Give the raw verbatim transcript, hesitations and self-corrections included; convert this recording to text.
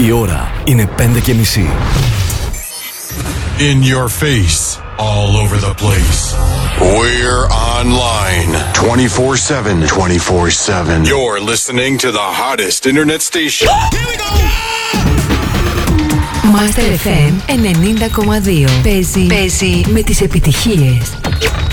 Η ώρα είναι πέντε και μισή. In your face, all over the place. We're online twenty-four seven. twenty-four seven. You're listening to the hottest internet station. Here we go! Master εφ εμ ενενήντα κόμμα δύο. Παίζει, παίζει με τις επιτυχίες.